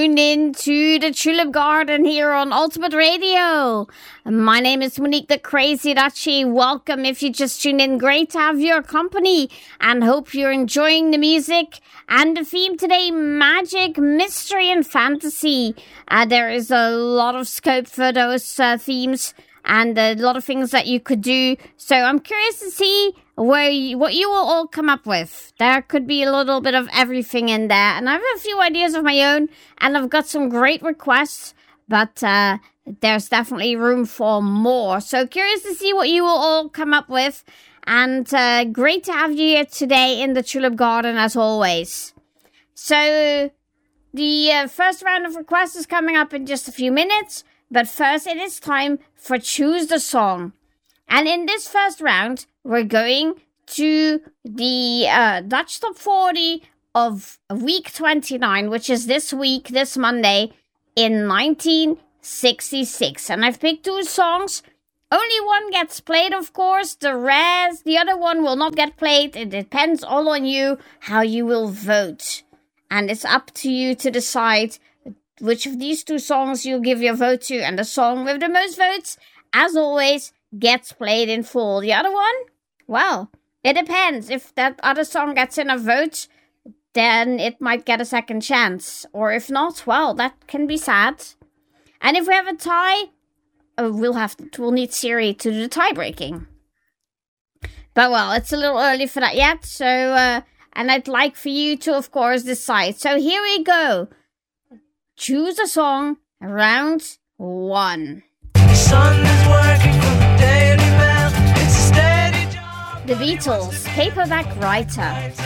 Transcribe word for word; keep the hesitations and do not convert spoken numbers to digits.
tuned in to the Tulip Garden here on Ultimate Radio. My name is Monique the Crazy Dutchie. Welcome if you just tuned in. Great to have your company and hope you're enjoying the music. And the theme today, magic, mystery and fantasy. Uh, there is a lot of scope for those uh, themes and a lot of things that you could do. So I'm curious to see where you, what you will all come up with. There could be a little bit of everything in there. And I have a few ideas of my own. And I've got some great requests. But uh, there's definitely room for more. So curious to see what you will all come up with. And uh, great to have you here today in the Tulip Garden as always. So the uh, first round of requests is coming up in just a few minutes. But first, it is time for Choose the Song. And in this first round, we're going to the uh, Dutch Top forty of week twenty-nine, which is this week, this Monday, in nineteen sixty-six. And I've picked two songs. Only one gets played, of course. The rest, the other one will not get played. It depends all on you, how you will vote. And it's up to you to decide which of these two songs you'll give your vote to, and the song with the most votes, as always, gets played in full. The other one? Well, it depends. If that other song gets enough votes, then it might get a second chance. Or if not, well, that can be sad. And if we have a tie, uh, we'll have to, we'll need Siri to do the tie breaking. But well, it's a little early for that yet, so, uh, and I'd like for you to, of course, decide. So here we go. Choose a song, round one. The sun is working for the Daily Mail. It's a steady job. The Beatles, Paperback Writer.